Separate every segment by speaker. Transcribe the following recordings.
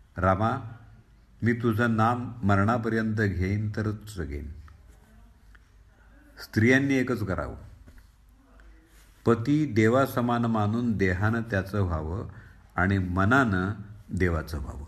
Speaker 1: रामा, मी तुझं नाम मरणापर्यंत घेईन तरच जगेन. स्त्रियांनी एकच करावं, पती देवासमान मानून देहानं त्याचं व्हावं आणि मनानं देवाचं व्हावं.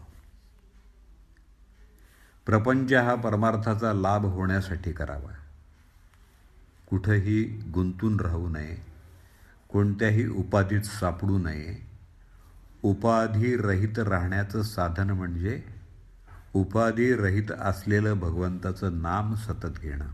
Speaker 1: प्रपंच हा परमार्थाचा लाभ होण्यासाठी करावा. कुठंही गुंतून राहू नये, कोणत्याही उपाधीत सापडू नये. उपाधिरहित राहण्याचं साधन म्हणजे उपाधिरहित असलेलं भगवंताचं नाम सतत घेणं.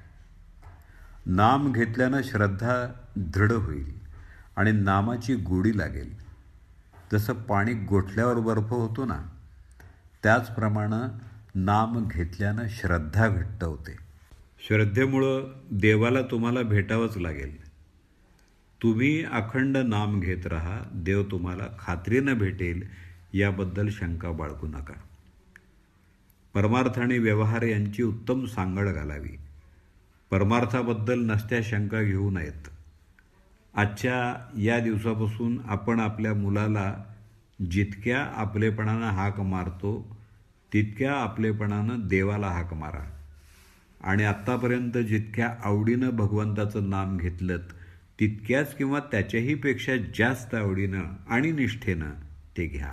Speaker 1: नाम घेतल्यानं श्रद्धा दृढ होईल आणि नामाची गोडी लागेल. जसं पाणी गोठल्यावर बर्फ होतो ना, त्याचप्रमाणे नाम घेतल्यानं श्रद्धा घट्ट होते. श्रद्धेमुळं देवाला तुम्हाला भेटावंच लागेल. तुम्ही अखंड नाम घेत राहा, देव तुम्हाला खात्रीनं भेटेल, याबद्दल शंका बाळगू नका. परमार्थ आणि व्यवहार यांची उत्तम सांगड घालावी. परमार्थाबद्दल नसत्या शंका घेऊ नयेत. आजच्या या दिवसापासून आपण आपल्या मुलाला जितक्या आपलेपणानं हाक मारतो तितक्या आपलेपणानं देवाला हाक मारा. आणि आत्तापर्यंत जितक्या आवडीनं भगवंताचं नाम घेतलं तितक्याच किंवा त्याच्याही पेक्षा जास्त आवडीनं आणि निष्ठेनं ते घ्या.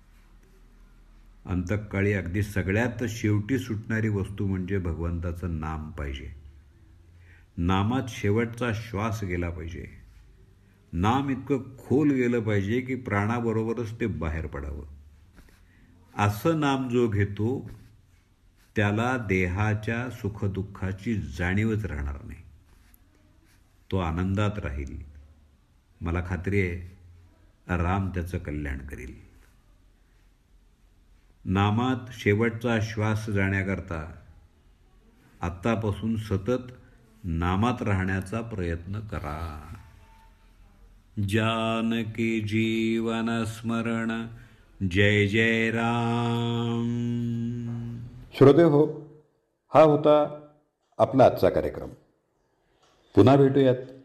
Speaker 1: अंतःकाळी अगदी सगळ्यात शेवटी सुटणारी वस्तू म्हणजे भगवंताचं नाम पाहिजे. नामात शेवटचा श्वास गेला पाहिजे. नाम इतकं खोल गेलं पाहिजे की प्राणाबरोबरच ते बाहेर पडावं. असं नाम जो घेतो त्याला देहाच्या सुखदुःखाची जाणीवच राहणार नाही. तो आनंदात राहील. मला खात्री आहे राम त्याचं कल्याण करील. नामात शेवटचा श्वास जाण्याकरता आत्तापासून सतत नामात राहण्याचा प्रयत्न करा. जानकी जीवन स्मरण, जय जय राम.
Speaker 2: श्रोते हो, हा होता आपला आजचा कार्यक्रम. पुन्हा भेटूयात